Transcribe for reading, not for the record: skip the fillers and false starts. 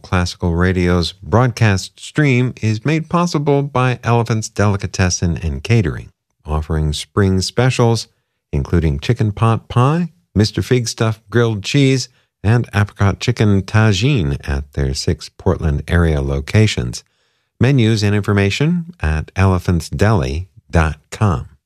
Classical Radio's broadcast stream is made possible by Elephant's Delicatessen and Catering, offering spring specials, including chicken pot pie, Mr. Fig Stuff grilled cheese, and apricot chicken tagine at their 6 Portland area locations. Menus and information at elephantsdeli.com.